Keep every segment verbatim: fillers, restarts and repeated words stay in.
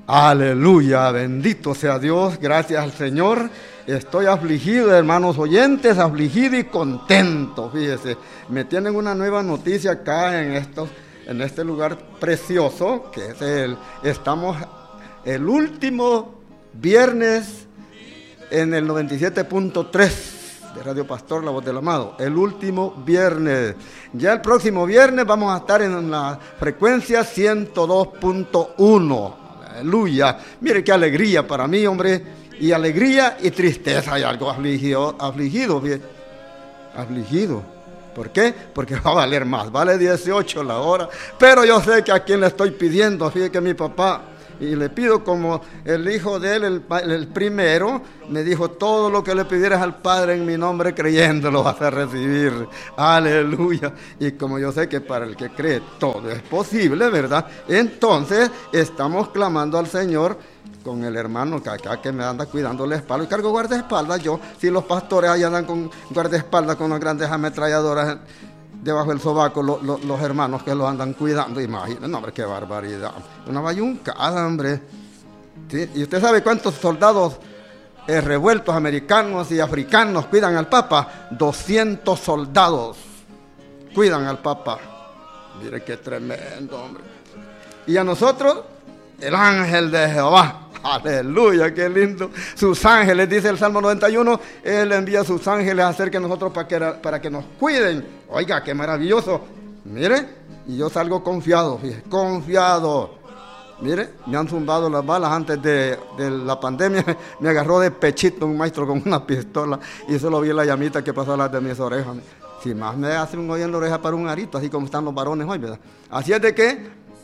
Aleluya, bendito sea Dios, gracias al Señor. Estoy afligido, hermanos oyentes, afligido y contento. Fíjese, me tienen una nueva noticia acá en estos, en este lugar precioso, que es el, estamos el último viernes en el noventa y siete punto tres de Radio Pastor, la voz del amado. El último viernes. Ya el próximo viernes vamos a estar en la frecuencia ciento dos punto uno. Aleluya. Mire qué alegría para mí, hombre. Y alegría y tristeza. Hay algo afligido, afligido, bien. Afligido. ¿Por qué? Porque va a valer más. Vale dieciocho la hora. Pero yo sé que a quien le estoy pidiendo, fíjate que mi papá, y le pido como el hijo de él, el, el primero, me dijo, todo lo que le pidieras al Padre en mi nombre, creyéndolo vas a recibir. Aleluya. Y como yo sé que para el que cree todo es posible, ¿verdad? Entonces estamos clamando al Señor con el hermano que acá que me anda cuidando la espalda. Y cargo guardaespaldas yo. Si los pastores allá andan con guardaespaldas, con las grandes ametralladoras debajo del sobaco, lo, lo, los hermanos que lo andan cuidando, imagínense, no, hombre, qué barbaridad. Una bayuncada, hombre. ¿Sí? ¿Y usted sabe cuántos soldados eh, revueltos americanos y africanos cuidan al Papa? doscientos soldados cuidan al Papa. Mire qué tremendo, hombre. Y a nosotros, el ángel de Jehová. Aleluya, qué lindo. Sus ángeles, dice el Salmo noventa y uno, Él envía a sus ángeles a hacer que nosotros para que, para que nos cuiden. Oiga, qué maravilloso. Mire, y yo salgo confiado, fíjese, confiado. Mire, me han zumbado las balas antes de, de la pandemia. Me agarró de pechito un maestro con una pistola y solo vi la llamita que pasó a las de mis orejas. Si más me hace un hoyo en la oreja para un arito, así como están los varones hoy, ¿verdad? Así es de que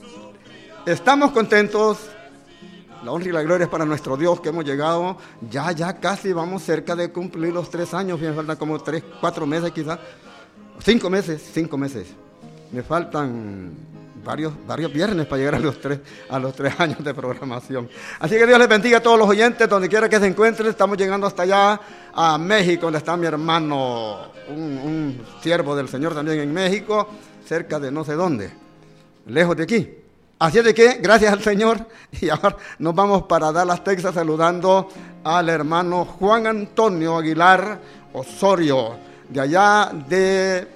estamos contentos. La honra y la gloria es para nuestro Dios, que hemos llegado, ya, ya casi vamos cerca de cumplir los tres años, me faltan como tres, cuatro meses quizás, cinco meses, cinco meses. Me faltan varios, varios viernes para llegar a los, tres, a los tres años de programación. Así que Dios les bendiga a todos los oyentes, donde quiera que se encuentren. Estamos llegando hasta allá, a México, donde está mi hermano, un, un siervo del Señor también en México, cerca de no sé dónde, lejos de aquí. Así es de que, gracias al Señor, y ahora nos vamos para Dallas, Texas, saludando al hermano Juan Antonio Aguilar Osorio, de allá de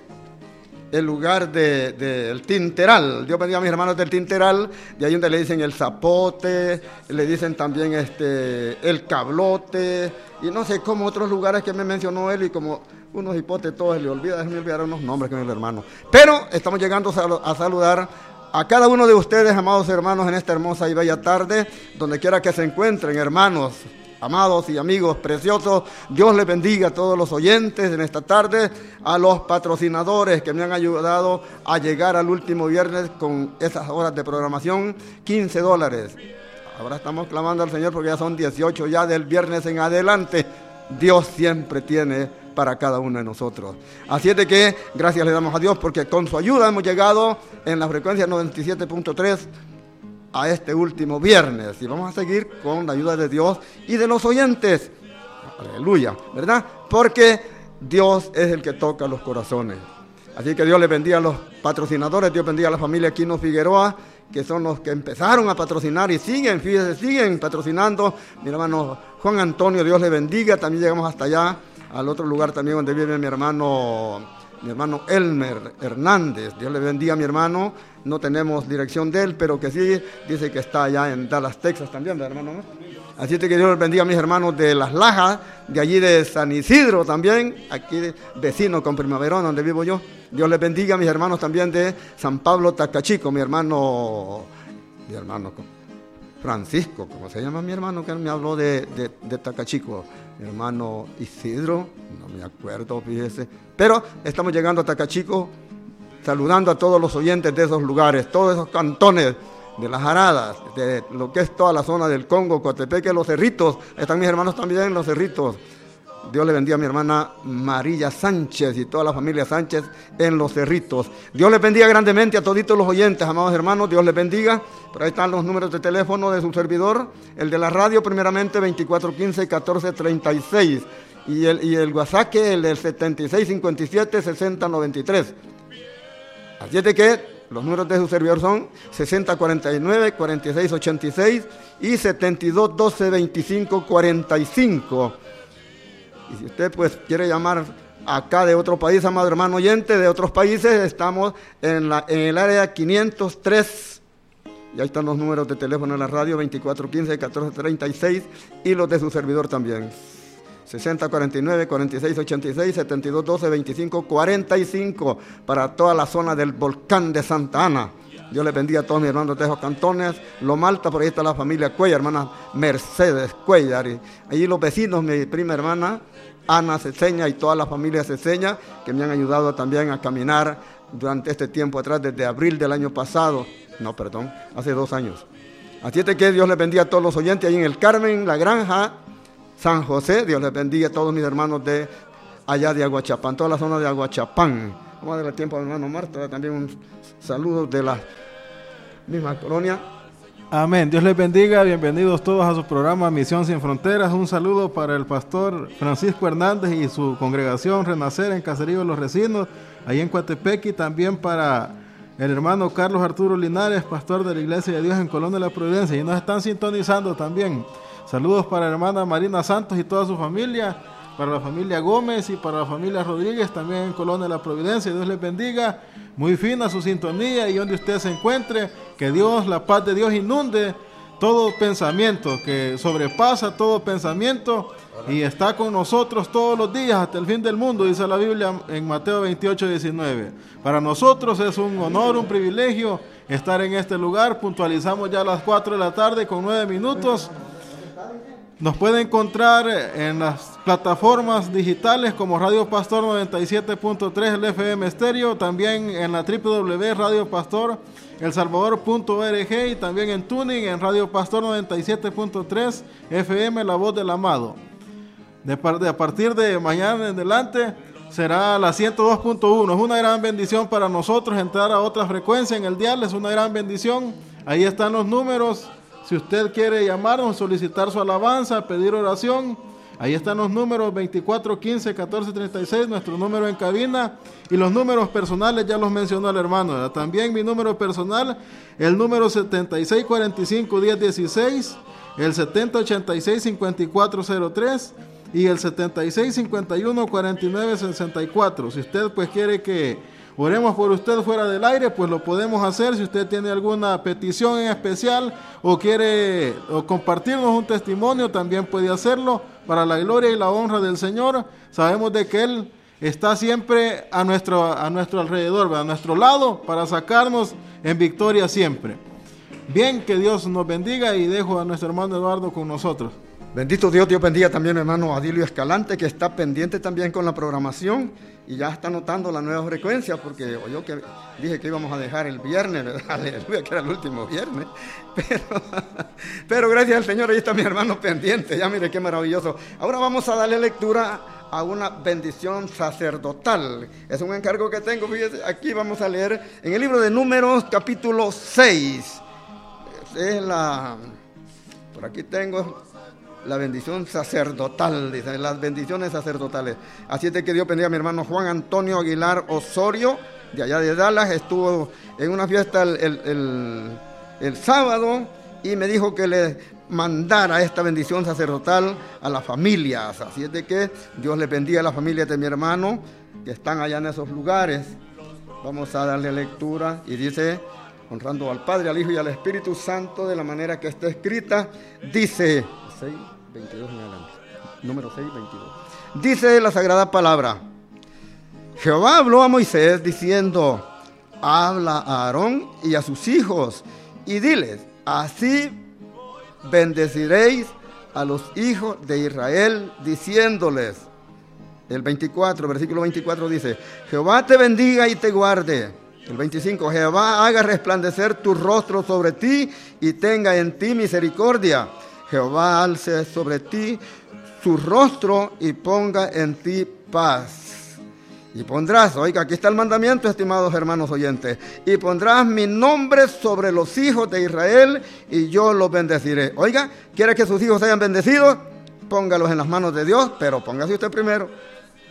el lugar del de, de Tinteral. Dios bendiga a mis hermanos del Tinteral, de ahí donde le dicen el Zapote, le dicen también este el Cablote, y no sé cómo otros lugares que me mencionó él, y como unos hipotes todos le olvida, me olvidaron unos nombres con el hermano. Pero estamos llegando a saludar a cada uno de ustedes, amados hermanos, en esta hermosa y bella tarde, donde quiera que se encuentren, hermanos, amados y amigos preciosos. Dios les bendiga a todos los oyentes en esta tarde, a los patrocinadores que me han ayudado a llegar al último viernes con esas horas de programación, quince dólares. Ahora estamos clamando al Señor porque ya son dieciocho ya del viernes en adelante. Dios siempre tiene para cada uno de nosotros. Así es de que gracias le damos a Dios porque con su ayuda hemos llegado en la frecuencia noventa y siete punto tres a este último viernes y vamos a seguir con la ayuda de Dios y de los oyentes. Aleluya, ¿verdad? Porque Dios es el que toca los corazones. Así que Dios les bendiga a los patrocinadores, Dios bendiga a la familia Quino Figueroa, que son los que empezaron a patrocinar y siguen, fíjense, siguen patrocinando. Mi hermano Juan Antonio, Dios le bendiga. También llegamos hasta allá, al otro lugar también donde vive mi hermano, mi hermano Elmer Hernández. Dios le bendiga a mi hermano. No tenemos dirección de él, pero que sí, dice que está allá en Dallas, Texas también, ¿verdad, hermano? Así que Dios les bendiga a mis hermanos de Las Lajas, de allí de San Isidro también, aquí vecino con Primaverón, donde vivo yo. Dios les bendiga a mis hermanos también de San Pablo Tacachico, mi hermano, mi hermano Francisco, ¿cómo se llama mi hermano que me habló de, de, de Tacachico? Mi hermano Isidro, no me acuerdo, fíjese. Pero estamos llegando a Tacachico, saludando a todos los oyentes de esos lugares, todos esos cantones de las Aradas, de lo que es toda la zona del Congo, Coatepeque, Los Cerritos. Están mis hermanos también en Los Cerritos. Dios le bendiga a mi hermana María Sánchez y toda la familia Sánchez en Los Cerritos. Dios les bendiga grandemente a toditos los oyentes, amados hermanos. Dios les bendiga. Por ahí están los números de teléfono de su servidor. El de la radio, primeramente, veinticuatro quince catorce treinta y seis. Y el, y el WhatsApp, el del setenta y seis cincuenta y siete sesenta noventa y tres. Así es de que Los números de su servidor son sesenta cuarenta y nueve, cuarenta y seis ochenta y seis y setenta y dos doce veinticinco cuarenta y cinco. Y si usted pues quiere llamar acá de otro país, amado hermano oyente, de otros países, estamos en, la, en el área quinientos tres. Y ahí están los números de teléfono en la radio, veinticuatro quince, catorce treinta y seis, y los de su servidor también. sesenta cuarenta y nueve, cuarenta y seis ochenta y seis, setenta y dos doce veinticinco cuarenta y cinco para toda la zona del volcán de Santa Ana. Dios les bendiga a todos mis hermanos de esos cantones. Loma Alta, por ahí está la familia Cuellar, hermana Mercedes Cuellar. Y allí los vecinos, mi prima hermana Ana Ceseña y toda la familia Ceseña, que me han ayudado también a caminar durante este tiempo atrás, desde abril del año pasado. No, perdón, hace dos años. Así es que Dios les bendiga a todos los oyentes ahí en el Carmen, La Granja, San José. Dios les bendiga a todos mis hermanos de allá de Aguachapán, toda la zona de Aguachapán. Vamos a darle tiempo a mi hermano Marta, también un saludo de la misma colonia. Amén. Dios les bendiga. Bienvenidos todos a su programa Misión Sin Fronteras. Un saludo para el pastor Francisco Hernández y su congregación Renacer en Caserío de los Recinos, ahí en Coatepeque, y también para el hermano Carlos Arturo Linares, pastor de la Iglesia de Dios en Colonia de la Providencia, y nos están sintonizando también. Saludos para la hermana Marina Santos y toda su familia, para la familia Gómez y para la familia Rodríguez, también en Colonia de la Providencia. Dios les bendiga. Muy fina su sintonía, y donde usted se encuentre, que Dios, la paz de Dios inunde todo pensamiento, que sobrepasa todo pensamiento y está con nosotros todos los días hasta el fin del mundo, dice la Biblia en Mateo veintiocho diecinueve. Para nosotros es un honor, un privilegio estar en este lugar. Puntualizamos ya a las cuatro de la tarde con nueve minutos. Nos puede encontrar en las plataformas digitales como Radio Pastor noventa y siete punto tres, el F M estéreo, también en la doble u doble u doble u punto radio pastor el salvador punto org, y también en Tuning en Radio Pastor noventa y siete punto tres F M, La Voz del Amado. De, de a partir de mañana en adelante será la ciento dos punto uno. Es una gran bendición para nosotros entrar a otra frecuencia en el dial, es una gran bendición. Ahí están los números. Si usted quiere llamarnos, solicitar su alabanza, pedir oración, ahí están los números veinticuatro quince catorce treinta y seis, nuestro número en cabina, y los números personales ya los mencionó el hermano, ¿verdad? También mi número personal, el número setenta y seis cuarenta y cinco diez dieciséis, el setenta ochenta y seis cincuenta y cuatro cero tres y el setenta y seis cincuenta y uno cuarenta y nueve sesenta y cuatro. Si usted pues quiere que oremos por usted fuera del aire, pues lo podemos hacer. Si usted tiene alguna petición en especial o quiere o compartirnos un testimonio, también puede hacerlo para la gloria y la honra del Señor. Sabemos de que Él está siempre a nuestro, a nuestro alrededor, a nuestro lado, para sacarnos en victoria siempre. Bien, que Dios nos bendiga, y dejo a nuestro hermano Eduardo con nosotros. Bendito Dios, Dios bendiga también al hermano Adilio Escalante, que está pendiente también con la programación y ya está notando la nueva frecuencia, porque yo que dije que íbamos a dejar el viernes, ¿verdad? Aleluya, que era el último viernes, pero, pero gracias al Señor, ahí está mi hermano pendiente, ya mire qué maravilloso. Ahora vamos a darle lectura a una bendición sacerdotal, es un encargo que tengo, fíjese, aquí vamos a leer en el libro de Números, capítulo seis, es la, por aquí tengo la bendición sacerdotal, dice, las bendiciones sacerdotales. Así es de que Dios bendiga a mi hermano Juan Antonio Aguilar Osorio, de allá de Dallas. Estuvo en una fiesta el, el, el, el sábado y me dijo que le mandara esta bendición sacerdotal a las familias. Así es de que Dios les bendiga a las familias de mi hermano que están allá en esos lugares. Vamos a darle lectura y dice: honrando al Padre, al Hijo y al Espíritu Santo de la manera que está escrita, dice seis, veintidós en adelante. Número seis, veintidós. Dice la Sagrada Palabra: Jehová habló a Moisés diciendo: habla a Aarón y a sus hijos y diles: así bendeciréis a los hijos de Israel, diciéndoles. El veinticuatro, versículo veinticuatro dice: Jehová te bendiga y te guarde. El veinticinco: Jehová haga resplandecer tu rostro sobre ti y tenga en ti misericordia. Jehová alce sobre ti su rostro y ponga en ti paz. Y pondrás, oiga, aquí está el mandamiento, estimados hermanos oyentes, y pondrás mi nombre sobre los hijos de Israel y yo los bendeciré. Oiga, ¿quiere que sus hijos sean bendecidos? Póngalos en las manos de Dios, pero póngase usted primero.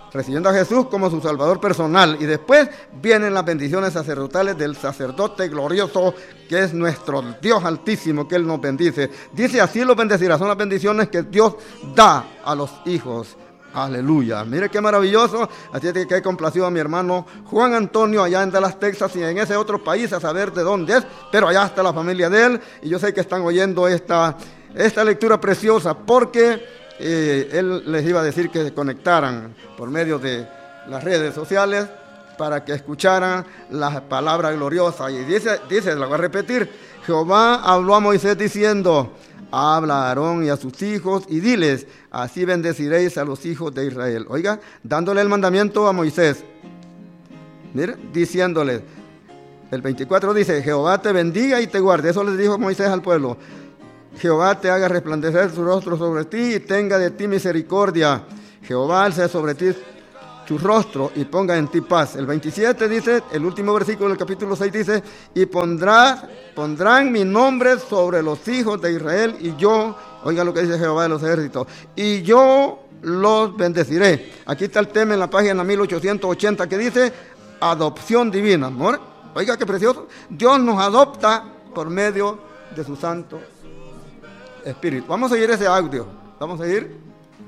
recibiendo a Jesús como su Salvador personal. Y después vienen las bendiciones sacerdotales del sacerdote glorioso, que es nuestro Dios altísimo, que Él nos bendice. Dice, así los bendecirá. Son las bendiciones que Dios da a los hijos. Aleluya. Mire qué maravilloso. Así es que he complacido a mi hermano Juan Antonio allá en Dallas, Texas, y en ese otro país, a saber de dónde es, pero allá está la familia de él, y yo sé que están oyendo esta, esta lectura preciosa, porque eh, él les iba a decir que se conectaran por medio de las redes sociales para que escucharan las palabras gloriosas. Y dice, dice, lo voy a repetir, Jehová habló a Moisés diciendo, habla a Aarón y a sus hijos y diles, así bendeciréis a los hijos de Israel. Oiga, dándole el mandamiento a Moisés. Mire, diciéndole, el veinticuatro dice, Jehová te bendiga y te guarde. Eso les dijo Moisés al pueblo. Jehová te haga resplandecer su rostro sobre ti y tenga de ti misericordia. Jehová alce sobre ti su rostro y ponga en ti paz. El veintisiete dice, el último versículo del capítulo seis dice, y pondrá, pondrán mi nombre sobre los hijos de Israel y yo, oiga lo que dice Jehová de los ejércitos, y yo los bendeciré. Aquí está el tema en la página mil ochocientos ochenta que dice, adopción divina. ¿Amor? Oiga qué precioso. Dios nos adopta por medio de su Santo Espíritu. Vamos a seguir ese audio. Vamos a seguir.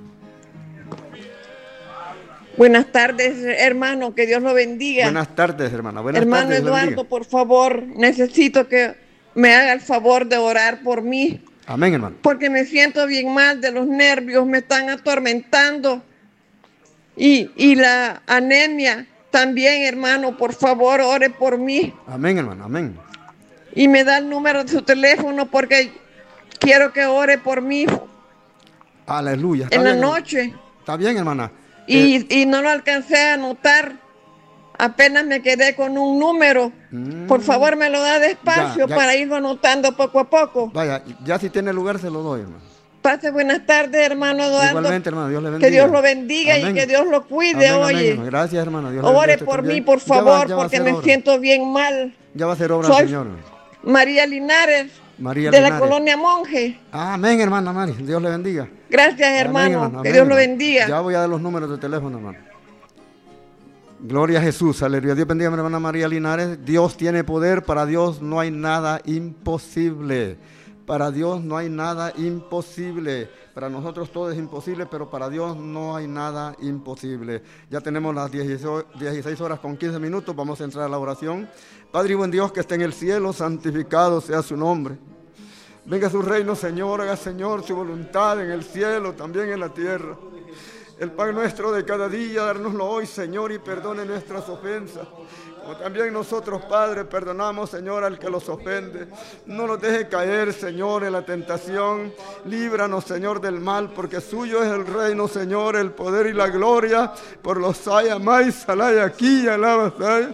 Buenas tardes, hermano, que Dios lo bendiga. Buenas tardes, hermana. Buenas hermano tardes, Eduardo, por favor, necesito que me haga el favor de orar por mí. Amén, hermano. Porque me siento bien mal de los nervios, me están atormentando. Y, y la anemia también, hermano, por favor, ore por mí. Amén, hermano, amén. Y me da el número de su teléfono porque quiero que ore por mí. Aleluya. En la bien, noche. Está bien, hermana. Y, eh, y no lo alcancé a anotar, apenas me quedé con un número. Mm, por favor, me lo da despacio ya, ya, para irlo anotando poco a poco. Vaya, ya si tiene lugar se lo doy, hermano. Pase buenas tardes, hermano Eduardo. Igualmente, hermano, Dios le bendiga. Que Dios lo bendiga. Amén. Y que Dios lo cuide, amén, oye. Amén. Gracias, hermano. Dios ore por también. Mí, por favor, ya va, ya porque me obra. Siento bien mal. Ya va a ser obra, Soy Señor. María Linares. María de Linares. La colonia Monje. Amén, hermana Mari. Dios le bendiga. Gracias, hermano. Amén, hermano. Que Amén, Dios hermano. lo bendiga. Ya voy a dar los números de teléfono, hermano. Gloria a Jesús, aleluya. Dios bendiga a mi hermana María Linares. Dios tiene poder, para Dios no hay nada imposible. Para Dios no hay nada imposible. Para nosotros todo es imposible, pero para Dios no hay nada imposible. Ya tenemos las dieciséis horas con quince minutos, vamos a entrar a la oración. Padre y buen Dios que está en el cielo, santificado sea su nombre. Venga su reino, Señor, haga Señor su voluntad en el cielo, también en la tierra. El pan nuestro de cada día, dárnoslo hoy, Señor, y perdone nuestras ofensas. Como también nosotros, Padre, perdonamos, Señor, al que los ofende. No nos deje caer, Señor, en la tentación. Líbranos, Señor, del mal, porque suyo es el reino, Señor, el poder y la gloria. Por los haya más, salaya aquí, alaba, saya.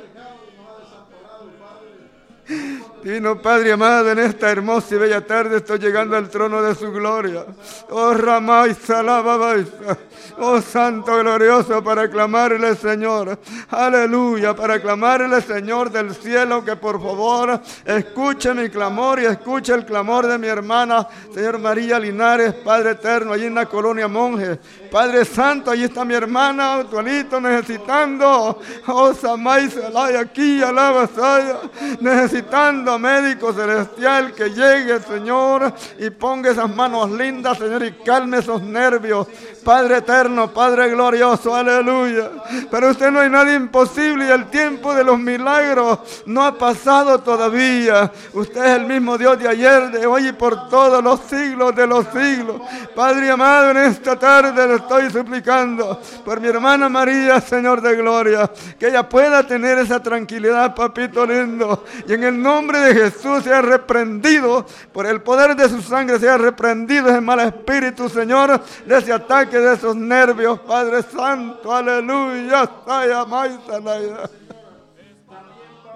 Divino Padre amado, en esta hermosa y bella tarde estoy llegando al trono de su gloria. Oh Ramay Salababay, oh Santo glorioso, para clamarle, Señor, aleluya, para clamarle, Señor del cielo, que por favor escuche mi clamor y escuche el clamor de mi hermana, Señor María Linares, Padre eterno, allí en la colonia Monje. Padre Santo, allí está mi hermana, actualito, necesitando, oh Samay Salay aquí, alaba, saya, necesitando médico celestial que llegue, Señor, y ponga esas manos lindas, Señor, y calme esos nervios. Padre eterno, Padre glorioso, aleluya. Para usted no hay nada imposible y el tiempo de los milagros no ha pasado todavía. Usted es el mismo Dios de ayer, de hoy y por todos los siglos de los siglos. Padre amado, en esta tarde le estoy suplicando por mi hermana María, Señor de gloria, que ella pueda tener esa tranquilidad, papito lindo, y en el nombre de Jesús sea reprendido, por el poder de su sangre sea reprendido ese mal espíritu, Señor, de ese ataque de esos nervios, Padre Santo, aleluya.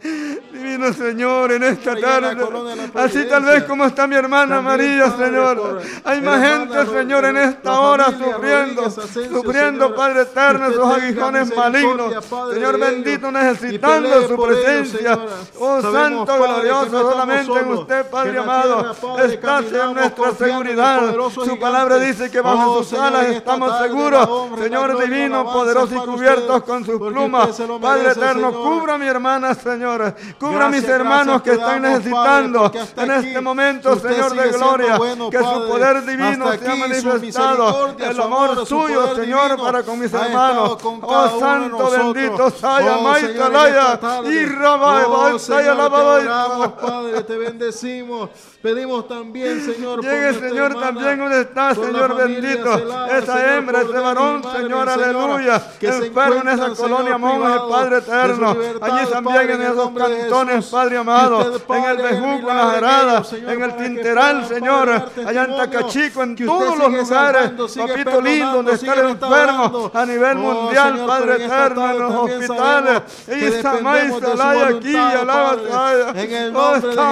Divino Señor, en esta tarde, así tal vez como está mi hermana María, Señor, hay más gente, Señor, en esta hora sufriendo, sufriendo, Padre eterno, esos aguijones malignos, Señor bendito, necesitando su presencia. Oh Santo glorioso, solamente en usted, Padre amado, está en nuestra seguridad. Su palabra dice que bajo sus alas estamos seguros, Señor divino, poderoso y cubiertos con sus plumas. Padre eterno, cubra a mi hermana, Señor, cubra a mis hermanos que están necesitando en este momento, Señor de gloria, que su poder divino sea manifestado, el amor suyo, Señor, para con mis hermanos. Oh Santo bendito, Saya, Maita, Laya, y Rabay, Saya, la Padre, te bendecimos. Pedimos también, Señor, llegue, Señor, hermana, también donde está, Señor bendito, Celada, esa Señor, hembra, ese varón, Señor, aleluya, que enfermo en esa colonia monje, Padre eterno, allí también en esos cantones, Padre amado, en el Bejuco, en las Aradas, en el Tinteral, Señor, allá en Tacachico, en todos los lugares, papito lindo, donde está el enfermo, a nivel mundial, Padre eterno, en los hospitales, y Samay, Salaya, aquí, alaba, en el nombre de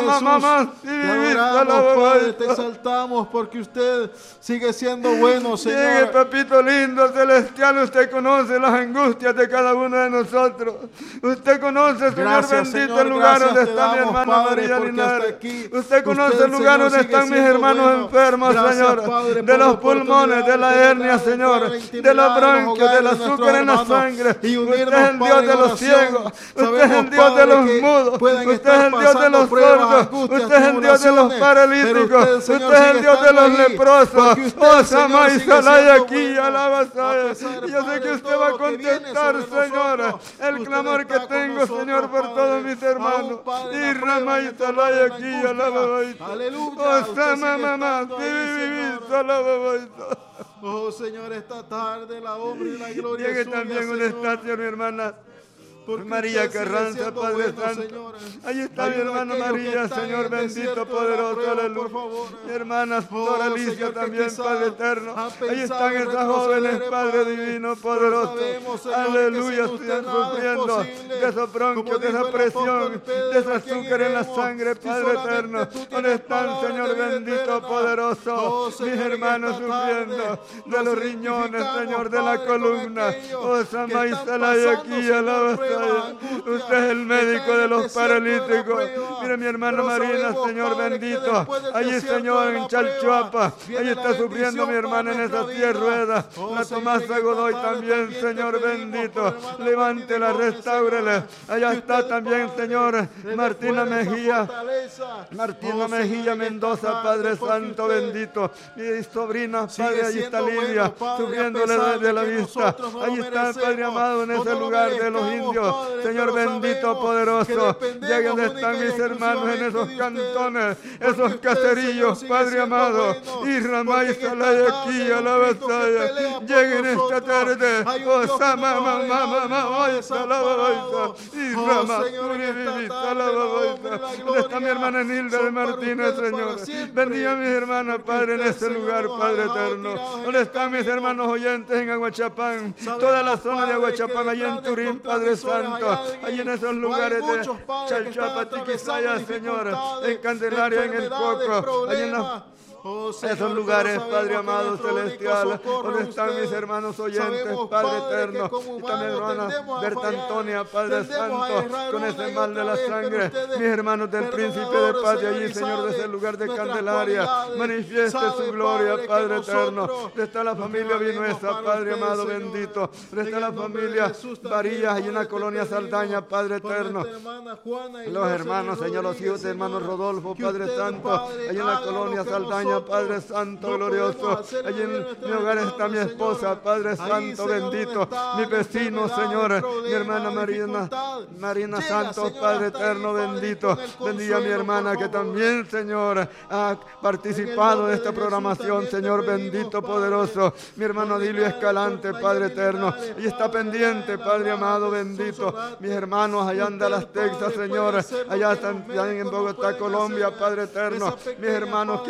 Jesús. Padre, te exaltamos porque usted sigue siendo bueno, Señor. Llegue, papito lindo, celestial, usted conoce las angustias de cada uno de nosotros. Usted conoce, Señor gracias, bendito, Señor, el lugar donde está damos, mi hermana Padre, María Linares. Aquí, usted conoce usted, el lugar Señor, donde están mis hermanos bueno. enfermos, gracias, Señor. Padre, de los pulmones, de la hernia, Señor. De los bronquios, del azúcar en la sangre. Y usted es el Dios de los ciegos. Usted es el Dios de los mudos. Usted es el Dios de los sordos. Usted es el Dios de los paralíticos. Usted, Señor, usted es el Dios de los leprosos. Oh, Samay, Salaya, aquí, alaba, y yo sé que usted va a contestar, Señor, el clamor que tengo, Señor, por todos mis hermanos. Y Ramay, Salaya, aquí, alaba, oh, Samay, mamá, oh, Señor, esta tarde la obra y la gloria llegue suya, también una estatua, mi hermana María Carranza, Padre bueno, Santo. Ahí está mi hermana María, Señor bendito, poderoso, prueba, aleluya. Mi hermana Dora oh, Alicia también, Padre eterno. Ahí están esas jóvenes, Padre divino, poderoso. Sabemos, Señor, aleluya, están sufriendo de esos bronquios, de esa presión, de ese azúcar en la sangre, Padre eterno. ¿Dónde están, Señor bendito, poderoso? Oh, Señor, mis hermanos sufriendo de los riñones, Señor, de la columna. Oh, Samay, Salaya, aquí, alaba. Usted es el médico de los paralíticos. Mire mi hermana Marina, Señor bendito. Allí, Señor, en Chalchuapa. Allí está sufriendo mi hermana en esa silla de ruedas. La Tomasa Godoy también, Señor bendito. Levántela, restáurele. Allá está también, Señor, Martina Mejía. Martina Mejía Mendoza, Padre Santo bendito. Mi sobrina, Padre, allí está Lidia, sufriéndole de la vista. Allí está, Padre amado, en ese lugar de los indios. Señor bendito, poderoso, lleguen donde están mis hermanos en esos cantones, esos caserillos, Padre amado, y Ramay, Salaya, aquí, alaba, lleguen esta tarde, oh, Sama, mamá, mamá, alaba, y Ramay, donde está mi hermana Nilda de Martínez, Señor, bendiga a mis hermanas, Padre, en este lugar, Padre eterno, donde están mis hermanos oyentes en Aguachapán, toda la zona de Aguachapán, allá en Turín, Padre Santo, allí en esos lugares de Chalchuapa, Tiquisaya, Señor, en Candelaria, en el Coco, allí en la Oh, Señor, esos lugares, Padre amado celestial, donde están mis hermanos oyentes, Padre eterno, y también hermana Berta Antonia, Padre Santo, con ese mal de la sangre, mis hermanos del Príncipe de Paz de allí, Señor, de ese lugar de Candelaria, manifieste su gloria, Padre eterno. Está la familia Vinuesa, Padre amado bendito, está la familia Varillas, hay una colonia Saldaña, Padre eterno. Los hermanos, Señor, los hijos de hermano Rodolfo, Padre Santo, hay una colonia Saldaña, Padre Santo, glorioso. Allí en mi hogar está mi esposa, Padre Santo, bendito. Mi vecino, Señor, mi hermana Marina, Marina Santos, Padre eterno, bendito. Bendiga a mi hermana que también, Señor, ha participado de esta programación, Señor, bendito, poderoso. Mi hermano Dilio Escalante, Padre eterno. Y está pendiente, Padre amado, bendito. Mis hermanos allá en Dallas, Texas, Señor. Allá están en Bogotá, Colombia, Padre eterno. Mis hermanos que han pedido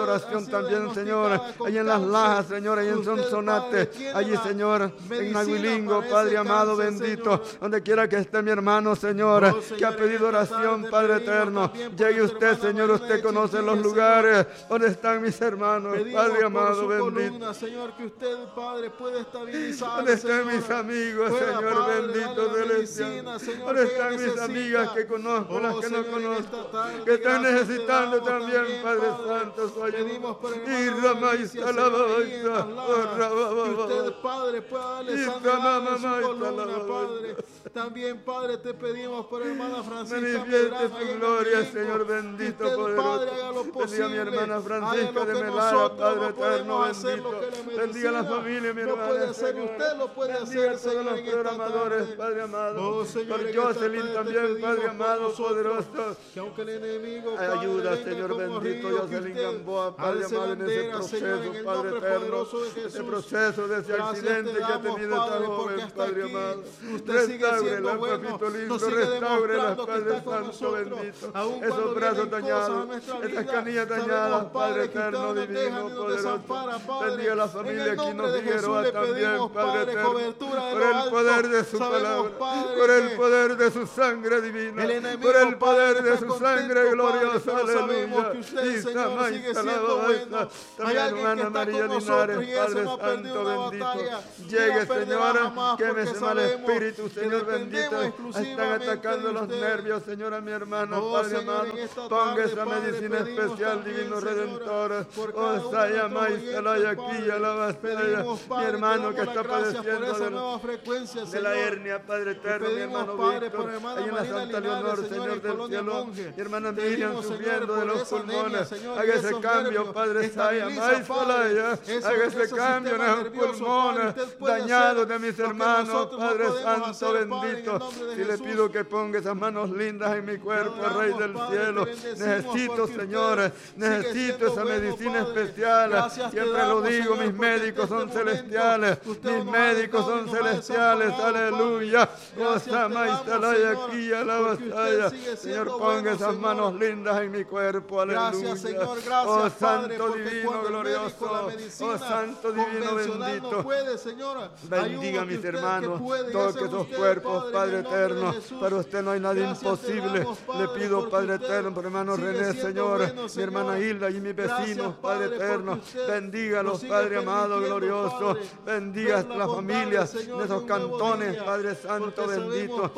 oración también, Señor, allí en Las Lajas, Señor, allí en Sonsonate, allí, Señor, en Nahuilingo, Padre amado, bendito, donde quiera que esté mi hermano, Señor, que ha pedido oración, Padre eterno, llegue usted, Señor, usted conoce los lugares donde están mis hermanos, Padre amado, bendito. Señor, que usted, Padre, puede estabilizar. ¿Dónde están mis amigos, Señor, bendito celestial? ¿Dónde están mis amigas que conozco, las que no conozco, que están necesitando también, Padre Santo, su ayuda? Y Ramaísta, la babaita, que usted, Padre, pueda darle sanidad en su columna, Padre. También, Padre, te pedimos por hermana Francisca. Manifieste su gloria, Señor bendito, poderoso. Bendiga a mi hermana Francisca de Melara, Padre eterno, bendito. Bendiga a la familia, mi hermana. Puede hacer, usted lo puede Bendiga hacer, a todos los programadores, Padre amado. Por Jocelyn también, Padre amado, poderoso. Que aunque el enemigo, ayuda, Señor bendito, Jocelyn Gamboa, Padre amado, en ese proceso, Padre eterno, ese proceso de ese accidente que ha tenido esta joven, Padre amado. Restaurela, papito lindo, restaurela, Padre Santo bendito. Esos brazos dañados, esas canillas dañadas, Padre eterno, divino, poderoso. Bendiga a la familia aquí nos Figueroa también, Padre eterno, por el poder de su palabra, por el poder de su sangre divina, por el poder de su sangre gloriosa, aleluya. Y Sama y Salababaita, también hermana María Linares, Padre Santo bendito. Llegue, Señora, quémese al Espíritu, Señor bendito. Están atacando los nervios, Señora, mi hermana, Padre amado. Ponga esa medicina especial, divino Redentor. Oh, Saya Maísta, la aquí, alabastella. Mi hermano que está padeciendo de la, de la hernia, Padre eterno, mi hermano Víctor. Ahí en la Santa Leonor, Señor del cielo. Mi hermana Miriam sufriendo de los pulmones. Haga ese cambio, Padre Saya Maísta, haga ese cambio en los pulmones dañados de mis hermanos, Padre Santo bendito. Y le pido que ponga esas manos lindas en mi cuerpo, Rey del cielo. Necesito, Señor, necesito esa medicina especial. Siempre lo digo, mis médicos son celestiales, mis médicos son celestiales, aleluya. Oh, Samaistalaya aquí a la batalla. Señor, ponga esas manos lindas en mi cuerpo, aleluya. Oh, Santo divino, glorioso, oh, Santo divino, bendito. Bendiga a mis hermanos, toque esos cuerpos, Padre eterno. Para usted no hay nada imposible. Le pido, Padre eterno, por hermano René, Señor, mi hermana Hilda y mis vecinos, Padre eterno. Bendígalos, Padre amado, glorioso. Bendiga a las familias de esos cantones, Padre Santo, bendito.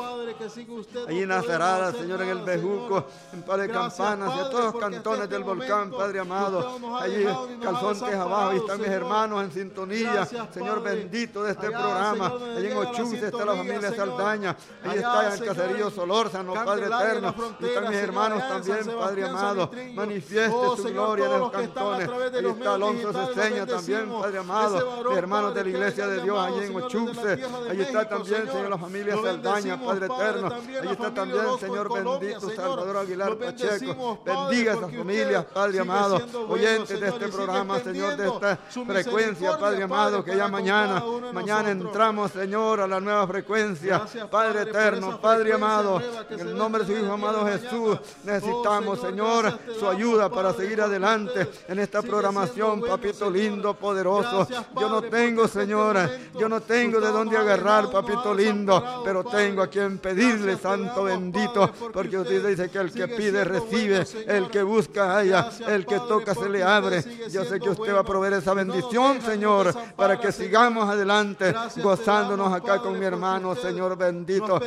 Allí en Azarada, Señor, en el Bejuco, en Padre Campanas y a todos los cantones del volcán, Padre amado. Allí, calzontes abajo, y están mis hermanos en sintonía, Señor bendito de este programa. Allí en Ochuce está la familia Saldaña. Allí está el caserío Solórzano, Padre eterno. Y están mis hermanos también, Padre amado. Manifieste su gloria en los cantones. Allí está Alonso Ceseña también, Padre amado. Mis hermanos de la iglesia de Dios allí en Ochuce. Allí está también, Señor, la familia Saldaña, Padre eterno. Allí está también, Señor bendito, Salvador Aguilar Pacheco. Bendiga a esas familias, Padre amado. Oyentes de este programa, Señor, de esta frecuencia, Padre amado, que ya mañana, mañana entramos, Señor, a la nueva frecuencia. Padre eterno, Padre amado, en el nombre de su Hijo amado Jesús, necesitamos, Señor, su ayuda para seguir adelante en esta programación, papito lindo, poderoso. Yo no tengo, Señora, yo no tengo de dónde agarrar, papito lindo, pero tengo a quien pedirle, Santo bendito, porque usted dice que el que pide recibe, el que busca halla, el que toca se le abre. Yo sé que usted va a proveer esa bendición, Señor, para que sigamos adelante, gozándonos acá con mi hermano, Señor bendito.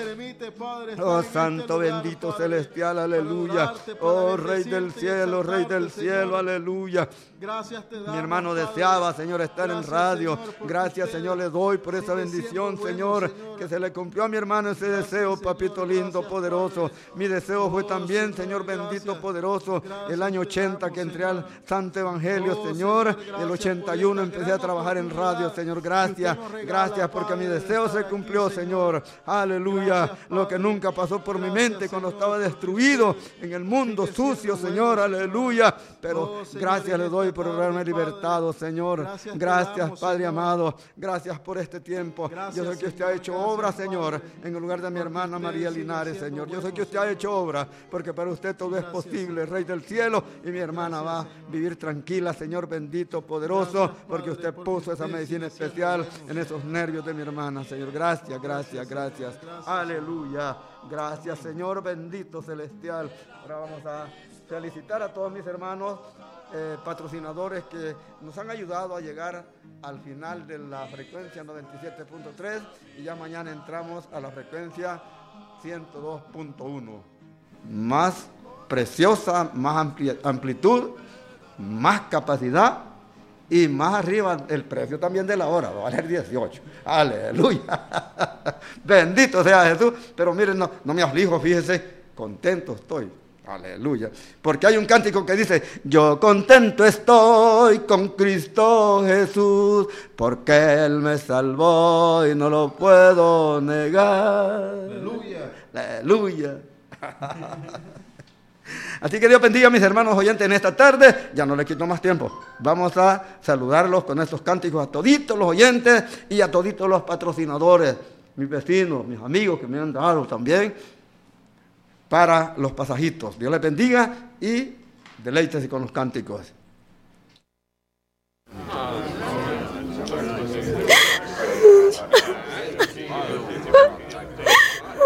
Oh, Santo bendito celestial, aleluya. Oh, Rey del cielo, Rey del cielo, aleluya. Mi hermano deseaba, Señor, estar en radio. Gracias, Señor, le doy por esa bendición, Señor, que se le cumplió a mi hermano ese deseo, papito lindo, poderoso. Mi deseo fue también, Señor bendito, poderoso, el año ochenta que entré al Santo Evangelio, Señor. Y el ochenta y uno empecé a trabajar en radio, Señor. Gracias, gracias porque mi deseo se cumplió, Señor. Aleluya. Lo que nunca pasó por mi mente cuando estaba destruido en el mundo sucio, Señor. Aleluya. Pero gracias le doy por haberme libertado, Señor. Gracias, Padre amado. Gracias por este tiempo. Yo sé que usted ha hecho obra, Señor, en el lugar de mi hermana María Linares, Señor. Yo sé que usted ha hecho obra, porque para usted todo es posible, Rey del cielo. Y mi hermana va vivir tranquila, Señor bendito, poderoso, porque usted puso esa medicina especial en esos nervios de mi hermana, Señor. Gracias, gracias, gracias. Aleluya. Gracias, Señor bendito celestial. Ahora vamos a felicitar a todos mis hermanos eh, patrocinadores que nos han ayudado a llegar al final de la frecuencia noventa y siete punto tres y ya mañana entramos a la frecuencia ciento dos punto uno. Más preciosa, más ampli amplitud, más capacidad y más arriba el precio también de la hora, va a valer dieciocho. Aleluya. Bendito sea Jesús. Pero miren, no, no me aflijo, fíjese, contento estoy. Aleluya. Porque hay un cántico que dice: yo contento estoy con Cristo Jesús, porque Él me salvó y no lo puedo negar. Aleluya. Aleluya. Así que Dios bendiga a mis hermanos oyentes en esta tarde. Ya no le quito más tiempo. Vamos a saludarlos con estos cánticos a toditos los oyentes y a toditos los patrocinadores, mis vecinos, mis amigos que me han dado también para los pasajitos. Dios les bendiga y deleítese con los cánticos.